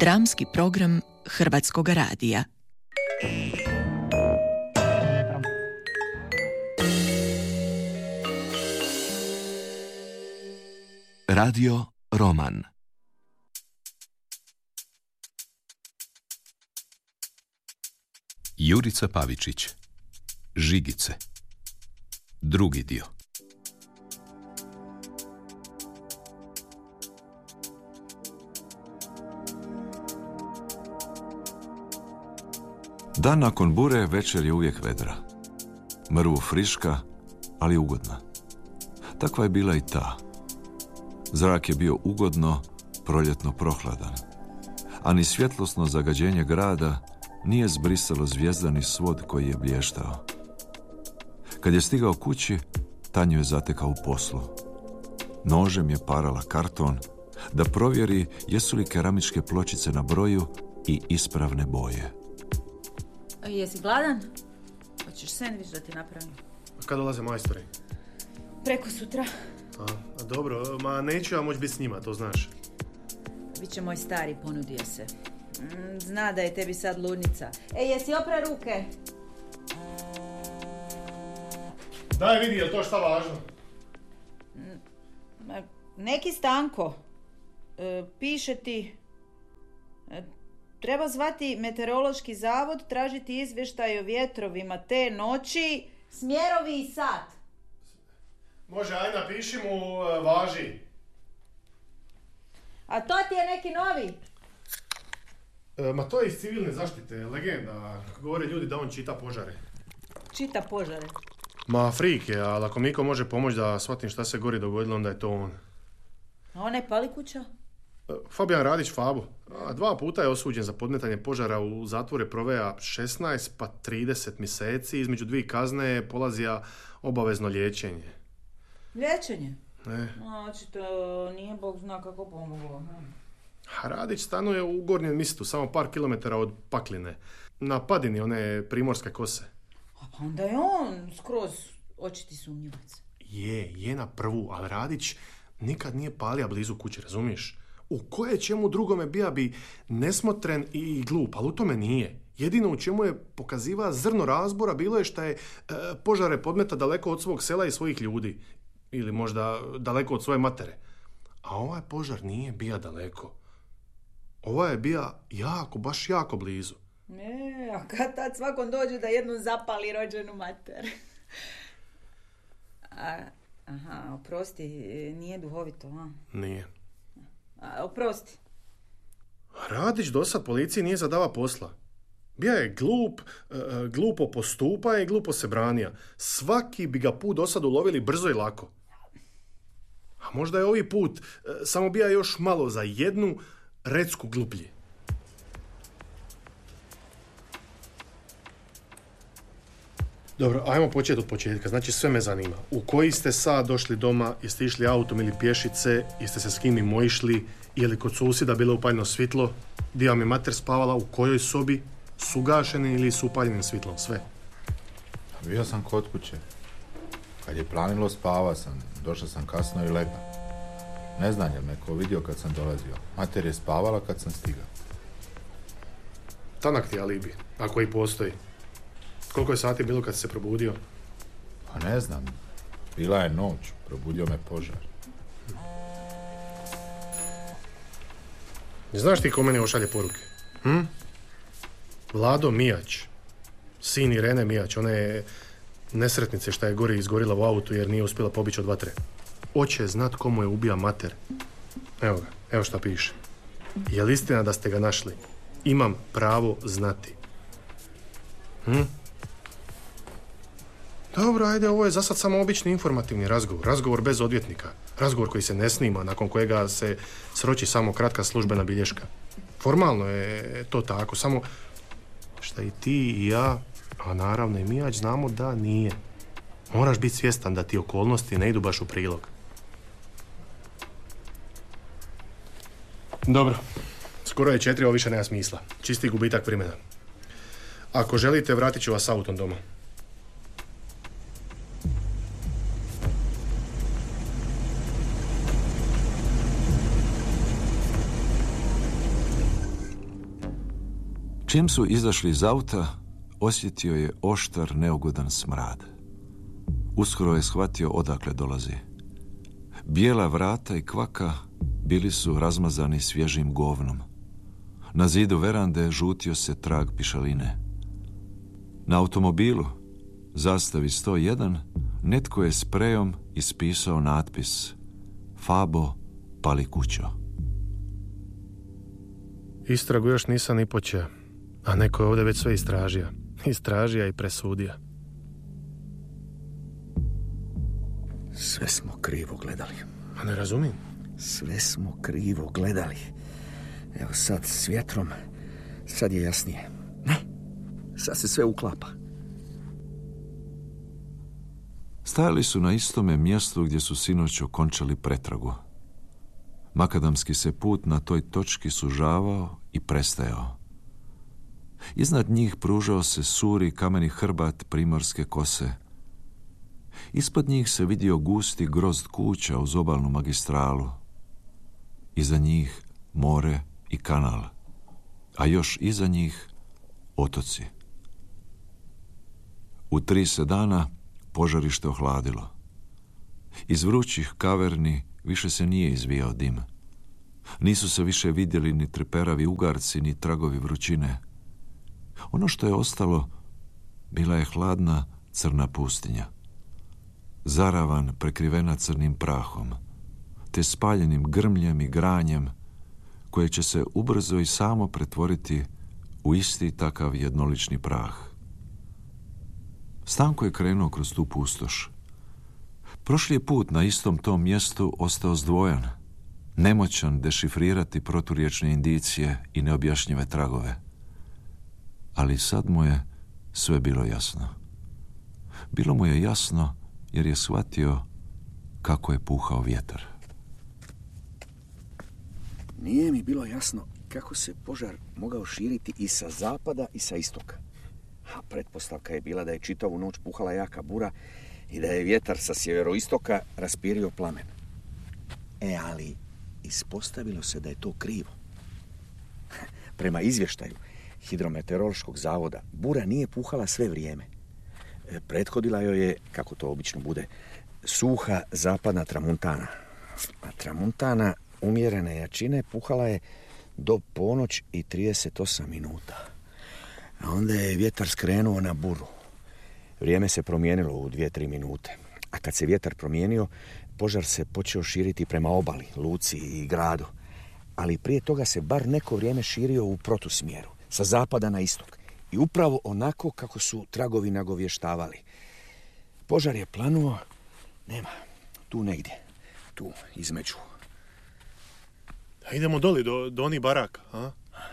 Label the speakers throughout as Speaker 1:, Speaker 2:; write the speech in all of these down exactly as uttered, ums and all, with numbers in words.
Speaker 1: Dramski program Hrvatskog radija.
Speaker 2: Radio Roman.
Speaker 3: Jurica Pavičić, Žigice. Drugi dio.
Speaker 4: Dan nakon bure večer je uvijek vedra. Mrvu friška, ali ugodna. Takva je bila i ta. Zrak je bio ugodno, proljetno prohladan. A ni svjetlosno zagađenje grada nije zbrisalo zvijezdani svod koji je blještao. Kad je stigao kući, Tanju je zatekao u poslu. Nožem je parala karton da provjeri jesu li keramičke pločice na broju i ispravne boje.
Speaker 5: Jesi gladan? Hoćeš sendvič da ti napravim?
Speaker 6: Kad dolaze majstori?
Speaker 5: Preko sutra.
Speaker 6: A, dobro, ma neću ja moći biti s njima, to znaš.
Speaker 5: Biće moj stari, ponudio se. Zna da je tebi sad ludnica. Ej, jesi opra ruke?
Speaker 6: Daj vidi, je li to šta važno?
Speaker 5: Neki Stanko. E, piše ti... E, treba zvati meteorološki zavod, tražiti izvještaj o vjetrovima te noći, smjerovi i sat.
Speaker 6: Može, aj napiši mu, važi.
Speaker 5: A to ti je neki novi?
Speaker 6: E, ma to je iz civilne zaštite, legenda. Govore ljudi da on čita požare.
Speaker 5: Čita požare?
Speaker 6: Ma frik je, ali ako Miko može pomoći da shvatim šta se gori dogodilo, onda je to on.
Speaker 5: A ona je pali kuća?
Speaker 6: E, Fabijan Radić Fabo. A dva puta je osuđen za podmetanje požara, u zatvore provea šesnaest pa trideset mjeseci, između dvije kazne polazija obavezno liječenje.
Speaker 5: Liječenje?
Speaker 6: Ne.
Speaker 5: Znači, to nije Bog zna kako pomoglo.
Speaker 6: Radić stanuje u Gornjem Mistu, samo par kilometara od Pakline. Na padini one primorske kose.
Speaker 5: A pa onda je on skroz očiti sumnjivac.
Speaker 6: Je, je na prvu, ali Radić nikad nije palija blizu kuće, razumiješ? U koje čemu drugome bija bi nesmotren i glup, ali u tome nije. Jedino u čemu je pokaziva zrno razbora bilo je što je e, požare podmeta daleko od svog sela i svojih ljudi. Ili možda daleko od svoje matere. A ovaj požar nije bija daleko. Ovaj je bija jako, baš jako blizu.
Speaker 5: Ne, a kad tad svakom dođe da jednu zapali rođenu mater. A, aha, oprosti, nije duhovito, a?
Speaker 6: Nije.
Speaker 5: A, oprosti.
Speaker 6: Radić dosad policiji nije zadava posla. Bija je glup, e, glupo postupa i glupo se branija. Svaki bi ga put dosad ulovili brzo i lako. A možda je ovi put e, samo bija još malo za jednu recku gluplji. Dobro, ajmo početi od početka. Znači, sve me zanima. U koji ste sad došli doma? Jeste išli autom ili pješice? Jeste se s kim mimo išli? Je li kod susjeda bilo upaljeno svitlo? Di vam je mater spavala? U kojoj sobi? S ugašenim ili s upaljenim svitlom? Sve.
Speaker 7: Bio sam kod kuće. Kad je planilo spava sam. Došao sam kasno i lega. Ne znam je me ko vidio kad sam dolazio. Mater je spavala kad sam stigao.
Speaker 6: Tanak ti alibi, ako i postoji. Koliko je sati bilo kad si se probudio?
Speaker 7: Pa ne znam. Bila je noć. Probudio me požar.
Speaker 6: Znaš ti ko meni ošalje poruke? Hm? Vlado Mijać. Sin Irene Mijać. Ona je nesretnice šta je gori izgorila u autu jer nije uspjela pobići od vatre. Oće znat komu je ubija mater. Evo ga, evo šta piše. Je li istina da ste ga našli? Imam pravo znati. Hm? Dobro, ajde, ovo je za sad samo obični informativni razgovor. Razgovor bez odvjetnika. Razgovor koji se ne snima, nakon kojega se sroči samo kratka službena bilješka. Formalno je to tako, samo šta i ti i ja, a naravno i Mijać, znamo da nije. Moraš biti svjestan da ti okolnosti ne idu baš u prilog. Dobro. Skoro je četiri, ovo više nema smisla. Čisti gubitak vremena. Ako želite, vratit ću vas autom doma.
Speaker 4: Čim su izašli iz auta, osjetio je oštar, neugodan smrad. Uskoro je shvatio odakle dolazi. Bijela vrata i kvaka bili su razmazani svježim govnom. Na zidu verande žutio se trag pišaline. Na automobilu, zastavi sto jedan, netko je sprejom ispisao natpis Fabo pali kućo.
Speaker 6: Istragu još nisam ni počeo, a neko je ovdje već sve istražio. Istražija i presudija.
Speaker 8: Sve smo krivo gledali.
Speaker 6: A ne razumijem.
Speaker 8: Sve smo krivo gledali. Evo sad s vjetrom, sad je jasnije. Ne, sad se sve uklapa.
Speaker 4: Stajali su na istome mjestu gdje su sinoć okončali pretragu. Makadamski se put na toj točki sužavao i prestajao. Iznad njih pružao se suri kameni hrbat primorske kose. Ispod njih se vidio gusti grozd kuća uz obalnu magistralu. Iza njih more i kanal, a još iza njih otoci. U tri se dana požarište ohladilo. Iz vrućih kaverni više se nije izvijao dim. Nisu se više vidjeli ni treperavi ugarci, ni tragovi vrućine. Ono što je ostalo bila je hladna crna pustinja. Zaravan, prekrivena crnim prahom, te spaljenim grmljem i granjem, koje će se ubrzo i samo pretvoriti u isti takav jednolični prah. Stanko je krenuo kroz tu pustoš. Prošli je put na istom tom mjestu ostao zdvojan, nemoćan dešifrirati proturječne indicije i neobjašnjive tragove. Ali sad mu je sve bilo jasno. Bilo mu je jasno jer je shvatio kako je puhao vjetar.
Speaker 8: Nije mi bilo jasno kako se požar mogao širiti i sa zapada i sa istoka. A pretpostavka je bila da je čitavu noć puhala jaka bura i da je vjetar sa sjeveroistoka raspirio plamen. E, ali ispostavilo se da je to krivo. Prema izvještaju Hidrometeorološkog zavoda, bura nije puhala sve vrijeme. Prethodila joj je, kako to obično bude, suha zapadna tramuntana. A tramuntana umjerene jačine puhala je do ponoć i trideset osam minuta. A onda je vjetar skrenuo na buru. Vrijeme se promijenilo u dvije tri minute. A kad se vjetar promijenio, požar se počeo širiti prema obali, luci i gradu. Ali prije toga se bar neko vrijeme širio u protusmjeru, sa zapada na istok. I upravo onako kako su tragovi nagovještavali. Požar je planuo, nema, tu negdje, tu, između.
Speaker 6: A idemo doli do, do onih baraka, a?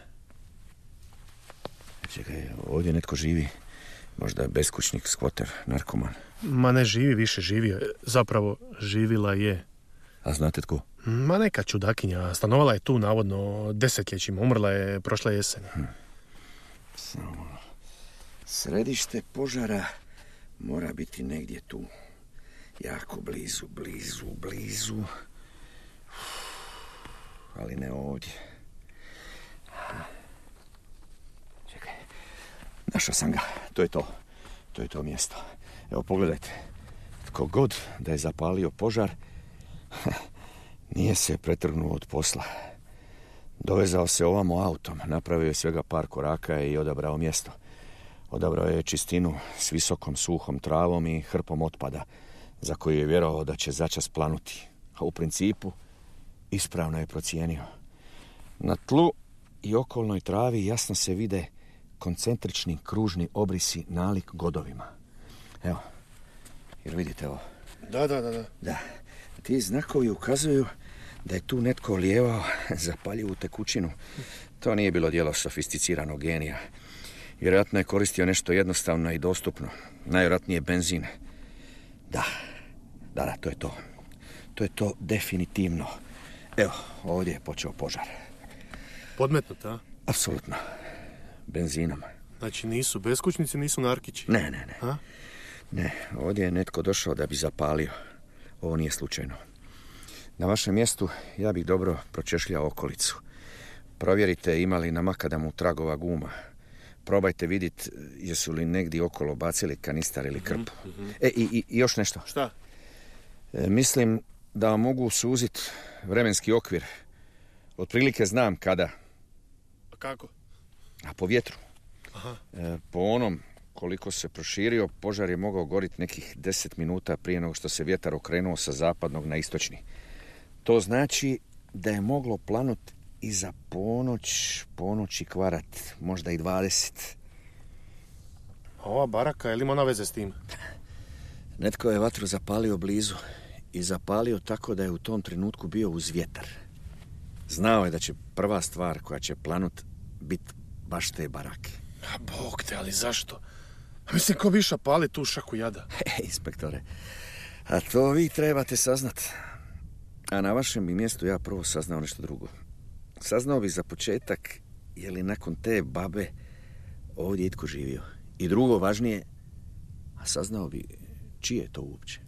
Speaker 8: Čekaj, ovdje netko živi. Možda je beskućnik, skvoter, narkoman.
Speaker 6: Ma ne živi više, živio. Zapravo, živila je.
Speaker 8: A znate tko?
Speaker 6: Ma neka čudakinja. Stanovala je tu, navodno, desetljećima. Umrla je prošle jeseni. Hm.
Speaker 8: Samo. Središte požara mora biti negdje tu. Jako blizu, blizu, blizu. Ali ne ovdje. Čekaj. Našao sam ga. To je to. To je to mjesto. Evo, pogledajte. Tko god da je zapalio požar, nije se pretrgnuo od posla. Dovezao se ovamo autom, napravio je svega par koraka i odabrao mjesto. Odabrao je čistinu s visokom suhom travom i hrpom otpada, za koju je vjerovao da će začas planuti. A u principu ispravno je procijenio. Na tlu i okolnoj travi jasno se vide koncentrični kružni obrisi nalik godovima. Evo, jer vidite ovo.
Speaker 6: Da, da, da, da.
Speaker 8: Da, ti znakovi ukazuju da je tu netko lijevao zapaljivu tekućinu. To nije bilo djelo sofisticiranog genija. Vjerojatno je koristio nešto jednostavno i dostupno. Najvjerojatnije benzin. Da, da, da, to je to. To je to definitivno. Evo, ovdje je počeo požar.
Speaker 6: Podmetnut, a?
Speaker 8: Apsolutno. Benzinom.
Speaker 6: Znači nisu beskućnici, nisu narkići?
Speaker 8: Ne, ne, ne.
Speaker 6: A?
Speaker 8: Ne, ovdje je netko došao da bi zapalio. Ovo nije slučajno. Na vašem mjestu ja bih dobro pročešljao okolicu. Provjerite ima li na makadamu tragova guma. probajte vidjeti jesu li negdje okolo bacili kanistar ili krpu. Mm-hmm. E, i, i, i još nešto.
Speaker 6: Šta?
Speaker 8: E, mislim da vam mogu suziti vremenski okvir. Otprilike znam kada.
Speaker 6: A kako?
Speaker 8: A po vjetru.
Speaker 6: Aha.
Speaker 8: E, po onom koliko se proširio, požar je mogao goriti nekih deset minuta prije nego što se vjetar okrenuo sa zapadnog na istočni. To znači da je moglo planut i za ponoć, ponoć i kvarat, možda i dvadeset.
Speaker 6: A ova baraka, je li ima ona veze s tim?
Speaker 8: Netko je vatru zapalio blizu i zapalio tako da je u tom trenutku bio uz vjetar. Znao je da će prva stvar koja će planut biti baš te barake.
Speaker 6: A bog te, ali zašto? A mislim, ko bi iša pali tu šaku jada?
Speaker 8: He, inspektore, a to vi trebate saznat. A na vašem bi mjestu ja prvo saznao nešto drugo. Saznao bi za početak je li nakon te babe ovdje itko živio. I drugo, važnije, a saznao bi čije je to uopće.